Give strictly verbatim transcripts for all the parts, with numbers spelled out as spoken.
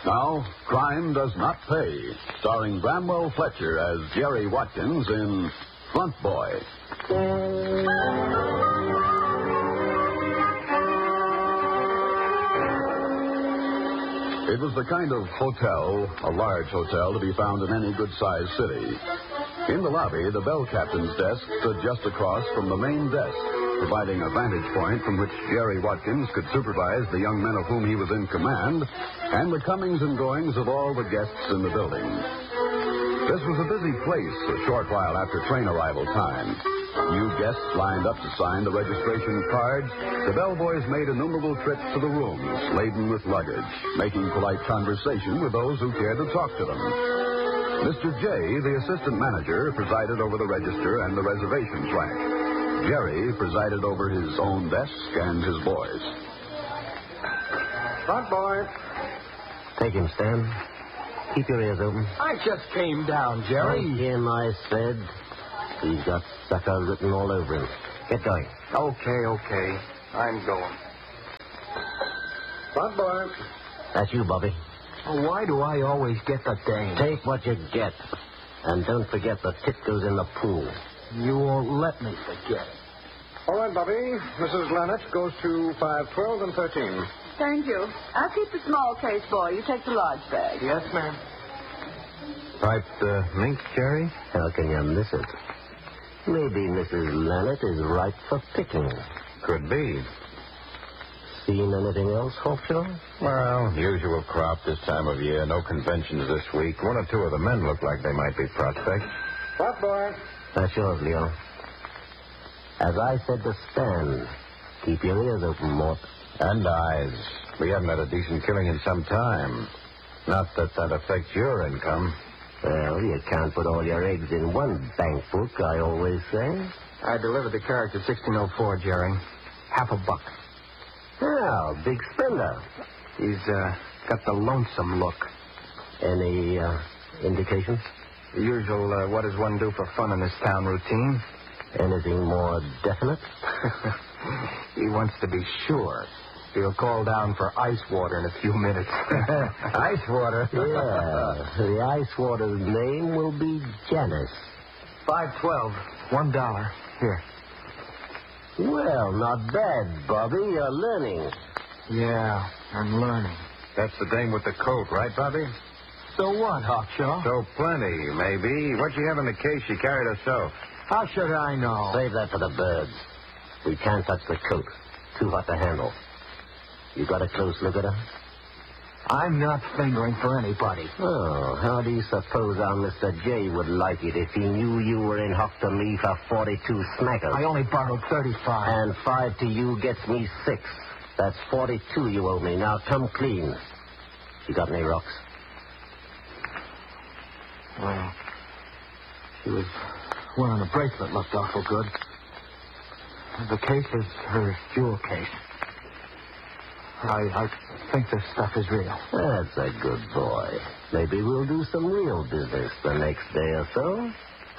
Now, Crime Does Not Pay, starring Bramwell Fletcher as Jerry Watkins in Front Boy. It was the kind of hotel, a large hotel, to be found in any good-sized city. In the lobby, the bell captain's desk stood just across from the main desk, providing a vantage point from which Jerry Watkins could supervise the young men of whom he was in command and the comings and goings of all the guests in the building. This was a busy place a short while after train arrival time. New guests lined up to sign the registration cards. The bellboys made innumerable trips to the rooms laden with luggage, making polite conversation with those who cared to talk to them. Mister J, the assistant manager, presided over the register and the reservations rack. Jerry presided over his own desk and his boys. Front boy. Take him, Stan. Keep your ears open. I just came down, Jerry. Take him, I said. He's got sucker written all over him. Get going. Okay, okay. I'm going. Front boy. That's you, Bobby. Oh, why do I always get the dame? Take what you get. And don't forget the tip goes in the pool. You won't let me forget. All right, Bobby. Missus Lannet goes to five twelve and thirteen. Thank you. I'll keep the small case, boy. You take the large bag. Yes, ma'am. Striped uh, mink, Jerry? How can you miss it? Maybe Missus Lannet is ripe for picking. Could be. Seen anything else, Hawkshaw? Well, usual crop this time of year. No conventions this week. One or two of the men look like they might be prospects. Front boy. That's yours, Leo. As I said to Stan, keep your ears open, Mort. And eyes. We haven't had a decent killing in some time. Not that that affects your income. Well, you can't put all your eggs in one bank book, I always say. I delivered the character sixteen oh four, Jerry. Half a buck. Oh, big spender. He's uh, got the lonesome look. Any uh, indications? The usual, uh, what does one do for fun in this town routine? Anything more definite? He wants to be sure. He'll call down for ice water in a few minutes. Ice water? Yeah. The ice water's name will be Janice. Five twelve. One dollar. Here. Well, not bad, Bobby. You're learning. Yeah, I'm learning. That's the dame with the coat, right, Bobby? So what, Hawkshaw? So plenty, maybe. What you have in the case she carried herself? How should I know? Save that for the birds. We can't touch the coat. Too hot to handle. You got a close look at her? I'm not fingering for anybody. Oh, how do you suppose our Mister J would like it if he knew you were in hock to me for forty-two smackers? I only borrowed thirty-five. And five to you gets me six. That's forty-two you owe me. Now come clean. You got any rocks? Well, she was wearing a bracelet looked awful good. The case is her jewel case. I, I think this stuff is real. That's a good boy. Maybe we'll do some real business the next day or so.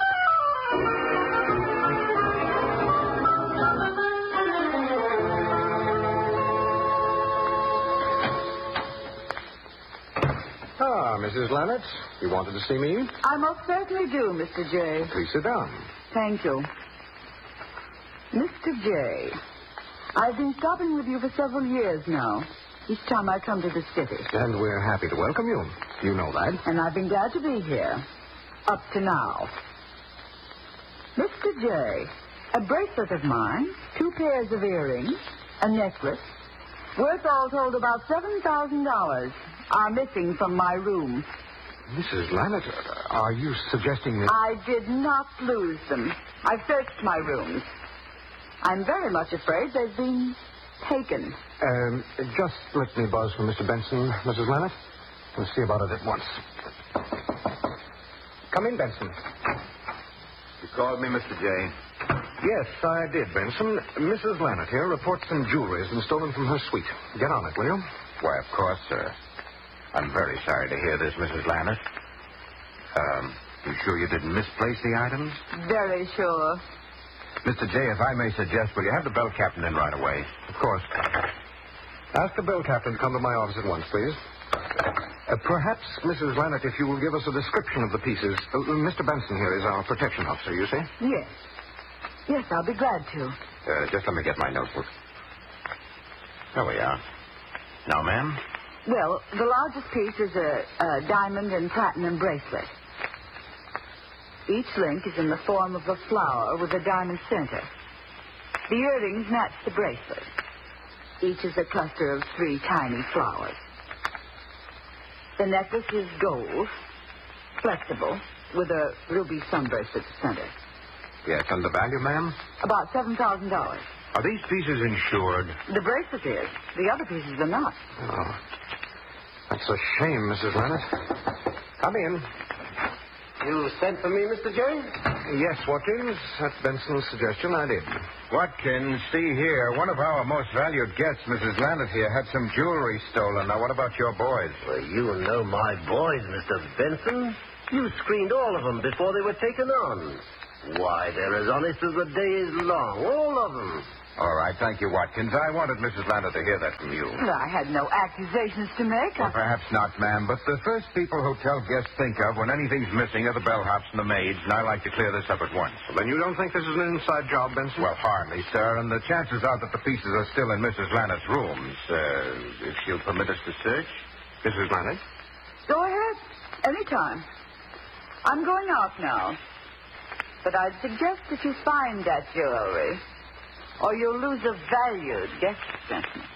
Ah, Missus Lannet, you wanted to see me? I most certainly do, Mister J. Please sit down. Thank you. Mister J, I've been stopping with you for several years now, each time I come to the city. And we're happy to welcome you. You know that. And I've been glad to be here, up to now. Mister J, a bracelet of mine, two pairs of earrings, a necklace, worth all told about seven thousand dollars, are missing from my room. Missus Lannet, are you suggesting that... I did not lose them. I've searched my rooms. I'm very much afraid they've been taken. Um, just let me buzz for Mister Benson, Missus Lannet. We'll see about it at once. Come in, Benson. You called me, Mister J. Yes, I did, Benson. Missus Lannet here reports some jewelry has been stolen from her suite. Get on it, will you? Why, of course, sir. I'm very sorry to hear this, Missus Lannet. Um, you sure you didn't misplace the items? Very sure. Mister J, if I may suggest, will you have the bell captain in right away? Of course. Ask the bell captain to come to my office at once, please. Uh, perhaps, Missus Lannett, if you will give us a description of the pieces. Uh, Mister Benson here is our protection officer, you see? Yes. Yes, I'll be glad to. Uh, just let me get my notebook. There we are. Now, ma'am? Well, the largest piece is a, a diamond and platinum bracelet. Each link is in the form of a flower with a diamond center. The earrings match the bracelet. Each is a cluster of three tiny flowers. The necklace is gold, flexible, with a ruby sunburst at the center. Yes, and the value, ma'am? About seven thousand dollars. Are these pieces insured? The bracelet is. The other pieces are not. Oh, that's a shame, Missus Lannett. Come in. You sent for me, Mister J? Yes, Watkins. At Benson's suggestion, I did. Watkins, see here. One of our most valued guests, Missus Lannett here, had some jewelry stolen. Now, what about your boys? Well, you know my boys, Mister Benson. You screened all of them before they were taken on. Why, they're as honest as the day is long. All of them. All right, thank you, Watkins. I wanted Missus Lannett to hear that from you. Well, I had no accusations to make. Well, I... perhaps not, ma'am, but the first people hotel guests think of when anything's missing are the bellhops and the maids, and I like to clear this up at once. Well, then you don't think this is an inside job, Benson? Well, hardly, sir, and the chances are that the pieces are still in Missus Lannett's rooms. Uh, if she'll permit us to search. Missus Lannett? Go ahead. Anytime. I'm going out now. But I'd suggest that you find that jewelry, or you'll lose a valued guest sentiment.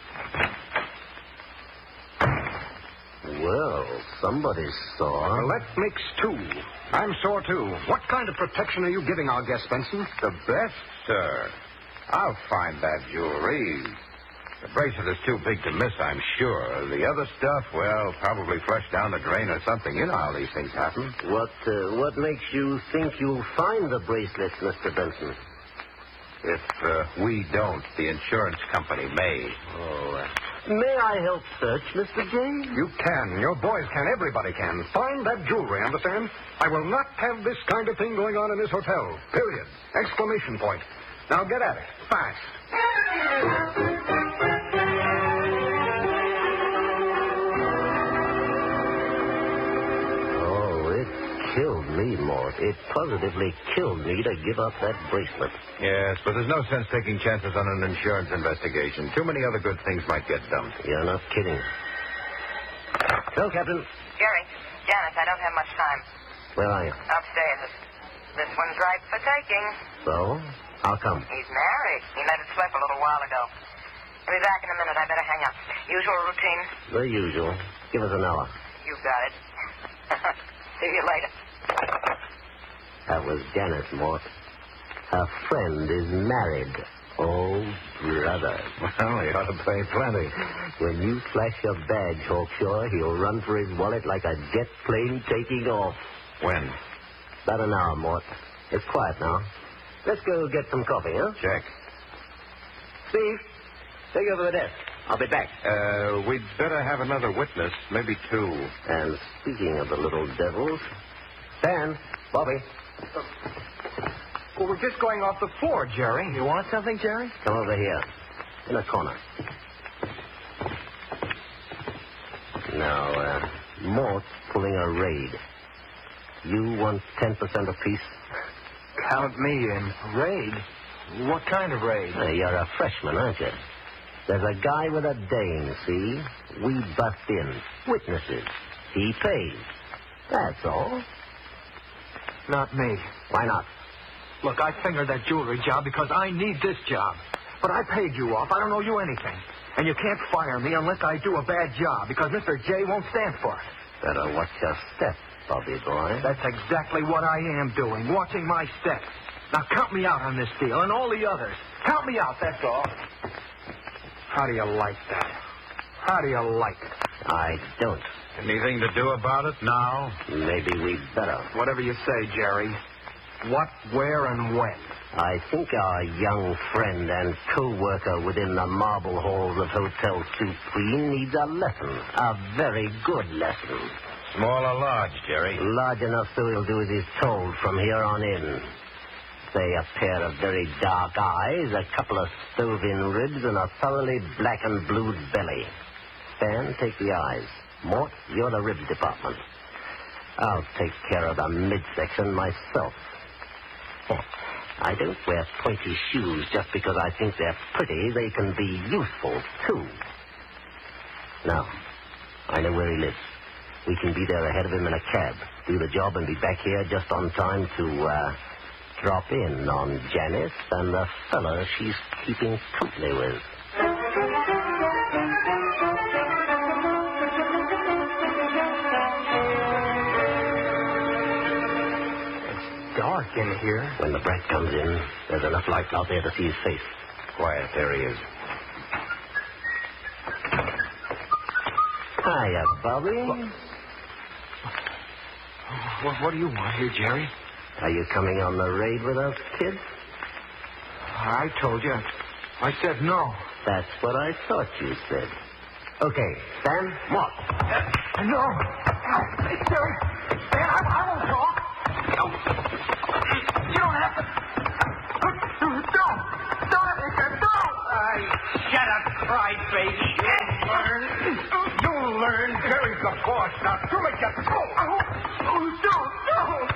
Well, somebody saw. Well, that makes two. I'm sore, too. What kind of protection are you giving our guest, Benson? The best, sir. I'll find that jewelry. The bracelet is too big to miss, I'm sure. The other stuff, well, probably flushed down the drain or something. You know how these things happen. What, uh, what makes you think you'll find the bracelets, Mister Benson? If uh, we don't, the insurance company may. Oh, uh, may I help search, Mister J? You can. Your boys can. Everybody can. Find that jewelry, understand? I will not have this kind of thing going on in this hotel. Period. Exclamation point. Now get at it. Fast. Killed me, Mort. It positively killed me to give up that bracelet. Yes, but there's no sense taking chances on an insurance investigation. Too many other good things might get dumped. You're not kidding. Hello, Captain. Jerry, Janice, I don't have much time. Where are you? Upstairs. This one's ripe for taking. So? How come? He's married. He let it slip a little while ago. I'll be back in a minute. I better hang up. Usual routine? The usual. Give us an hour. You got it. See you later. That was Janice, Mort. Her friend is married. Oh, brother. Well, he ought to pay plenty. When you flash your badge, Hawkshaw, he'll run for his wallet like a jet plane taking off. When? About an hour, Mort. It's quiet now. Let's go get some coffee, huh? Check. Steve, take over the desk. I'll be back. Uh, we'd better have another witness, maybe two. And speaking of the little devils, Stan, Bobby. Well, we're just going off the floor, Jerry. You want something, Jerry? Come over here. In a corner. Now, uh, Mort's pulling a raid. You want ten percent apiece? Count me in. Raid? What kind of raid? Uh, you're a freshman, aren't you? There's a guy with a dame, see? We bust in. Witnesses. He pays. That's all. Not me. Why not? Look, I fingered that jewelry job because I need this job. But I paid you off. I don't owe you anything. And you can't fire me unless I do a bad job because Mister J won't stand for it. Better watch your step, Bobby boy. That's exactly what I am doing, watching my steps. Now count me out on this deal and all the others. Count me out, that's all. How do you like that? How do you like it? I don't. Anything to do about it now? Maybe we'd better. Whatever you say, Jerry. What, where, and when? I think our young friend and co-worker within the marble halls of Hotel Supreme needs a lesson. A very good lesson. Small or large, Jerry? Large enough so he'll do as he's told from here on in. Say a pair of very dark eyes, a couple of stove-in ribs, and a thoroughly black and blued belly. Stan, take the eyes. Mort, you're the ribs department. I'll take care of the midsection myself. I don't wear pointy shoes just because I think they're pretty. They can be useful, too. Now, I know where he lives. We can be there ahead of him in a cab, do the job, and be back here just on time to, uh, drop in on Janice and the fella she's keeping company with. It's dark in here. When the brat comes in, there's enough light out there to see his face. Quiet, there he is. Hiya, Bobby. What, what do you want here, Jerry? Are you coming on the raid with us, kid? I told you. I said no. That's what I thought you said. Okay, Stan, Mort. No. Hey, Jerry. Stan, I, I won't talk. No. You don't have to. Don't. Don't have to. Don't. Uh, shut up, crybaby. You'll learn. You'll learn. Jerry's the boss. Now, do it, just go. Oh, oh, don't. Don't.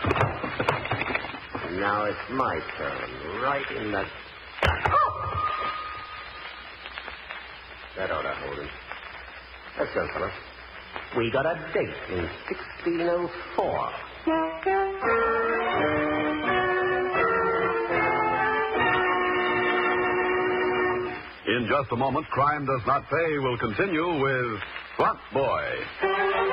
Now it's my turn. Right in the... That ought to hold him. Let's go, fella. We got a date in sixteen oh four. In just a moment, Crime Does Not Pay will continue with Front Boy.